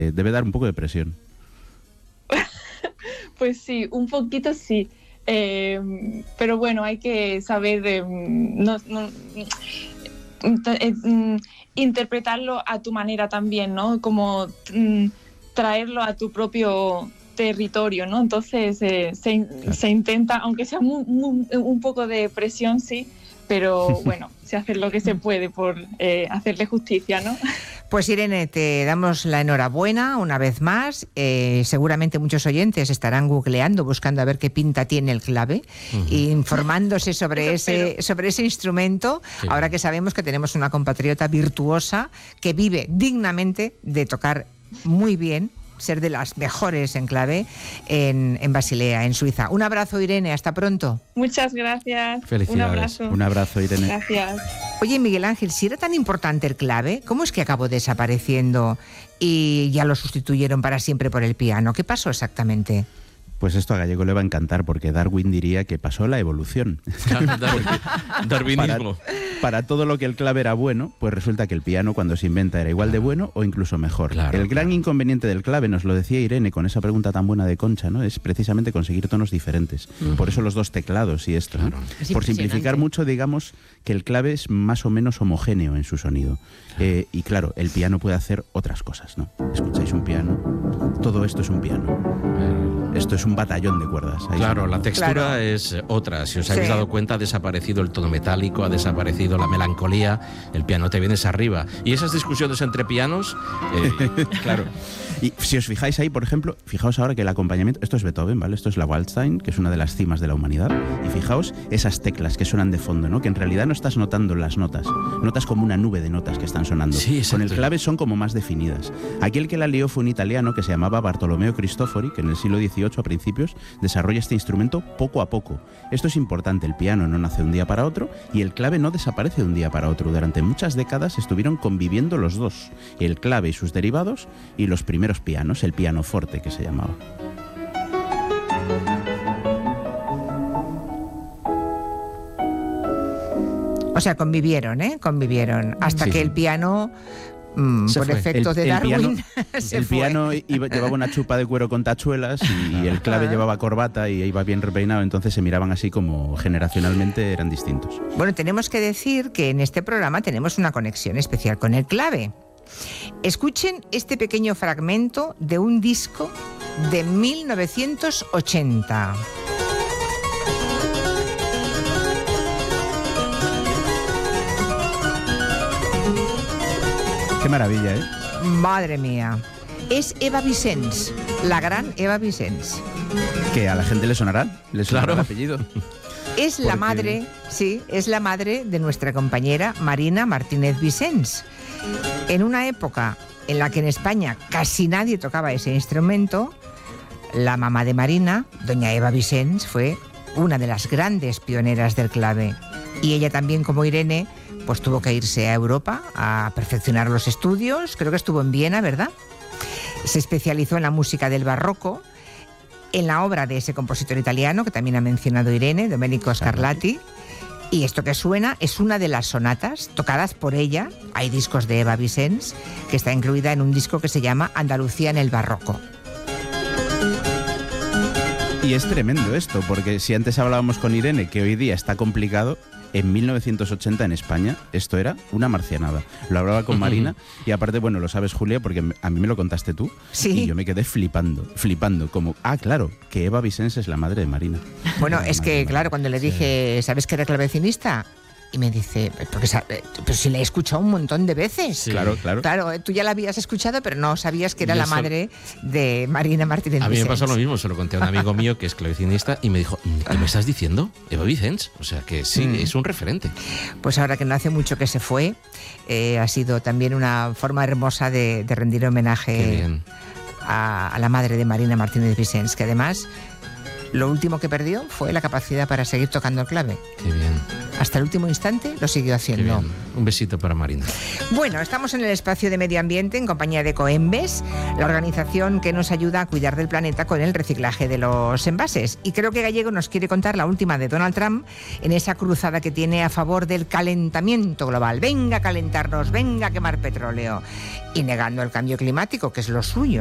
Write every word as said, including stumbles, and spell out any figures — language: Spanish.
eh, debe dar un poco de presión. Pues sí, un poquito sí. Eh, pero bueno, hay que saber eh, no, no, eh, interpretarlo a tu manera también, ¿no? Como mm, traerlo a tu propio territorio, ¿no? Entonces eh, se, claro. se intenta, aunque sea muy, muy, un poco de presión, sí, pero bueno, se hace lo que se puede por eh, hacerle justicia, ¿no? Pues Irene, te damos la enhorabuena una vez más. Eh, seguramente muchos oyentes estarán googleando, buscando a ver qué pinta tiene el clave, uh-huh. e informándose sobre ese, sobre ese instrumento, sí. Ahora que sabemos que tenemos una compatriota virtuosa que vive dignamente de tocar muy bien, ser de las mejores en clave en, en Basilea, en Suiza. Un abrazo, Irene, hasta pronto. Muchas gracias. Felicidades. Un abrazo. Un abrazo, Irene. Gracias. Oye, Miguel Ángel, si era tan importante el clave, ¿cómo es que acabó desapareciendo y ya lo sustituyeron para siempre por el piano? ¿Qué pasó exactamente? Pues esto a Gallego le va a encantar, porque Darwin diría que pasó la evolución. Darwinismo. Para, para todo lo que el clave era bueno, pues resulta que el piano cuando se inventa era igual de bueno o incluso mejor. Claro, el gran claro. inconveniente del clave, nos lo decía Irene con esa pregunta tan buena de Concha, ¿no? Es precisamente conseguir tonos diferentes. Uh-huh. Por eso los dos teclados y esto. Claro. ¿no? Por simplificar mucho, digamos que el clave es más o menos homogéneo en su sonido. Claro. Eh, y claro, el piano puede hacer otras cosas, ¿no? Escucháis un piano, todo esto es un piano. Esto es un batallón de cuerdas. Ahí claro, son... la textura claro. es otra. Si os habéis sí. dado cuenta, ha desaparecido el tono metálico, ha desaparecido la melancolía, el piano te vienes arriba. Y esas discusiones entre pianos... Eh... claro. Y si os fijáis ahí, por ejemplo, fijaos ahora que el acompañamiento... Esto es Beethoven, ¿vale? Esto es la Waldstein, que es una de las cimas de la humanidad. Y fijaos esas teclas que suenan de fondo, ¿no? Que en realidad no estás notando las notas. Notas como una nube de notas que están sonando. Sí, con el clave son como más definidas. Aquí el que la lió fue un italiano que se llamaba Bartolomeo Cristofori, que en el siglo dieciocho a principios desarrolla este instrumento poco a poco. Esto es importante, el piano no nace de un día para otro y el clave no desaparece de un día para otro. Durante muchas décadas estuvieron conviviendo los dos, el clave y sus derivados y los primeros pianos, el pianoforte que se llamaba. O sea, convivieron, ¿eh? Convivieron hasta sí, que sí. el piano... Mm, por fue. efectos de el, Darwin el piano, se el fue. piano iba, llevaba una chupa de cuero con tachuelas y el clave llevaba corbata y iba bien repeinado, entonces se miraban así como generacionalmente eran distintos. Bueno, tenemos que decir que en este programa tenemos una conexión especial con el clave. Escuchen este pequeño fragmento de un disco de mil novecientos ochenta. Qué maravilla, ¿eh? Madre mía. Es Eva Vicens, la gran Eva Vicens. ¿Que a la gente le sonará? ¿Le sonará claro. el apellido? Es Porque... la madre, sí, es la madre de nuestra compañera Marina Martínez Vicens. En una época en la que en España casi nadie tocaba ese instrumento, la mamá de Marina, doña Eva Vicens, fue una de las grandes pioneras del clave. Y ella también, como Irene, pues tuvo que irse a Europa a perfeccionar los estudios. Creo que estuvo en Viena, ¿verdad? Se especializó en la música del barroco, en la obra de ese compositor italiano que también ha mencionado Irene, Domenico Scarlatti. Y esto que suena es una de las sonatas tocadas por ella. Hay discos de Eva Vicens, que está incluida en un disco que se llama Andalucía en el barroco. Y es tremendo esto, porque si antes hablábamos con Irene que hoy día está complicado, en mil novecientos ochenta en España esto era una marcianada. Lo hablaba con Marina y aparte, bueno, lo sabes, Julia, porque a mí me lo contaste tú. Sí. Y yo me quedé flipando, flipando, como, ah, claro, que Eva Vicens es la madre de Marina. Bueno, la es que, claro, cuando le dije, sí. ¿sabes que era clavecinista? Y me dice, porque pero si la he escuchado un montón de veces. Sí. Claro, claro. Claro, tú ya la habías escuchado, pero no sabías que era y la eso, madre de Marina Martínez A mí Vicens. me pasó lo mismo, se lo conté a un amigo mío que es clavecinista y me dijo, ¿qué me estás diciendo? Eva Vicens. O sea que sí, mm. es un referente. Pues ahora que no hace mucho que se fue, eh, ha sido también una forma hermosa de, de rendir homenaje a, a la madre de Marina Martínez Vicens, que además... Lo último que perdió fue la capacidad para seguir tocando el clave. Qué bien. hasta el último instante lo siguió haciendo. Un besito para Marina. Bueno, estamos en el espacio de medio ambiente en compañía de Coembes, la organización que nos ayuda a cuidar del planeta con el reciclaje de los envases. Y creo que Gallego nos quiere contar la última de Donald Trump en esa cruzada que tiene a favor del calentamiento global. Venga a calentarnos, venga a quemar petróleo. Y negando el cambio climático, que es lo suyo.